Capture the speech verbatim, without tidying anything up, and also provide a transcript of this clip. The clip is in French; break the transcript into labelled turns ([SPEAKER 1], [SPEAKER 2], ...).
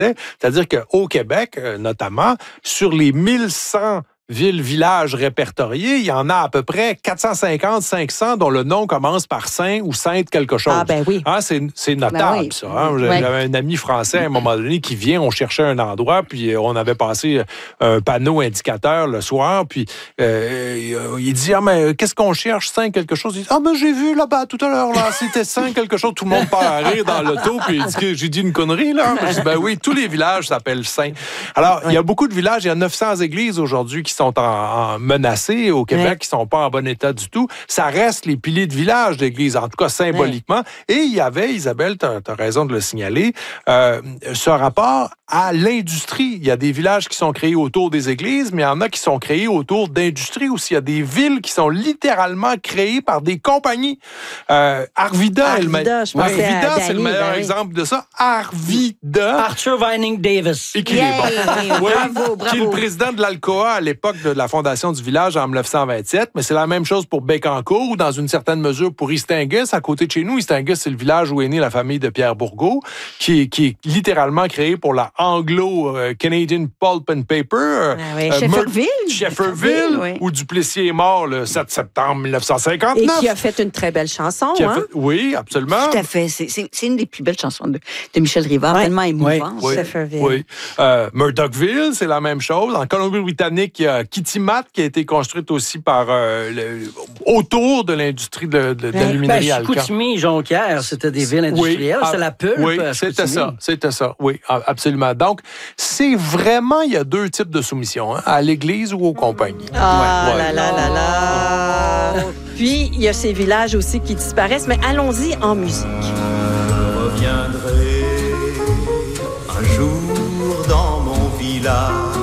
[SPEAKER 1] C'est-à-dire qu'au Québec, notamment, sur les mille cent villes, villages répertoriés, il y en a à peu près quatre cent cinquante, cinq cents dont le nom commence par Saint ou Sainte quelque chose.
[SPEAKER 2] Ah ben oui.
[SPEAKER 1] Hein, c'est, c'est notable,
[SPEAKER 2] ben oui.
[SPEAKER 1] ça. Hein?
[SPEAKER 2] Ouais.
[SPEAKER 1] J'avais un ami français à un moment donné qui vient, on cherchait un endroit, puis on avait passé un panneau indicateur le soir, puis euh, il dit « Ah, mais qu'est-ce qu'on cherche? Saint quelque chose? » Il dit « Ah, mais j'ai vu là-bas tout à l'heure, là, c'était Saint quelque chose. » Tout le monde part à rire dans l'auto, puis il dit que j'ai dit une connerie, là. Je dis « Ben oui, tous les villages s'appellent Saint. » Alors, il y a beaucoup de villages, il y a neuf cents églises aujourd'hui qui sont sont en, en menacés au Québec, ouais. qui sont pas en bon état du tout. Ça reste les piliers de village d'église, en tout cas symboliquement. Ouais. Et il y avait, Isabelle, tu as raison de le signaler, euh, ce rapport à l'industrie. Il y a des villages qui sont créés autour des églises, mais il y en a qui sont créés autour d'industries aussi. Il y a des villes qui sont littéralement créées par des compagnies. Euh, Arvida,
[SPEAKER 2] Arvida, je
[SPEAKER 1] Arvida,
[SPEAKER 2] Arvida
[SPEAKER 1] c'est le meilleur ben oui. exemple de ça. Arvida.
[SPEAKER 3] Arthur Vining Davis.
[SPEAKER 1] Et qui
[SPEAKER 2] yeah,
[SPEAKER 1] est bon.
[SPEAKER 2] oui, bravo, bravo.
[SPEAKER 1] Qui est le président de l'Alcoa à l'époque de la fondation du village en dix-neuf cent vingt-sept, mais c'est la même chose pour Bécancour ou dans une certaine mesure pour Istingus, à côté de chez nous. Istingus, c'est le village où est née la famille de Pierre Bourgault, qui, qui est littéralement créé pour la Anglo-Canadian Pulp and Paper.
[SPEAKER 2] Ah oui, euh, Shefferville.
[SPEAKER 1] Shefferville,
[SPEAKER 2] oui.
[SPEAKER 1] où Duplessis est mort le sept septembre dix-neuf cent cinquante-neuf.
[SPEAKER 2] Et qui a fait une très belle chanson. Hein?
[SPEAKER 1] Fait, oui, absolument.
[SPEAKER 4] Tout à fait. C'est, c'est, c'est une des plus belles chansons de, de Michel Rivard,
[SPEAKER 2] ouais.
[SPEAKER 4] tellement émouvante.
[SPEAKER 1] Oui,
[SPEAKER 2] Shefferville.
[SPEAKER 1] Oui. Euh, Murdochville, c'est la même chose. En Colombie-Britannique, il y a Kitimat qui a été construite aussi par euh, le, autour de l'industrie de, de, de
[SPEAKER 2] ouais.
[SPEAKER 1] l'aluminerie
[SPEAKER 3] ben,
[SPEAKER 1] Alcan.
[SPEAKER 3] Chicoutimi, Jonquière, c'était des villes industrielles.
[SPEAKER 1] Oui,
[SPEAKER 3] c'est la pulpe.
[SPEAKER 1] Oui, c'était ça. C'était ça. Oui, absolument. Donc, c'est vraiment, il y a deux types de soumission, hein, à l'Église ou aux compagnies.
[SPEAKER 2] Ah
[SPEAKER 1] ouais.
[SPEAKER 2] là là là là. Puis, il y a ces villages aussi qui disparaissent, mais allons-y en musique.
[SPEAKER 5] Je reviendrai un jour dans mon village.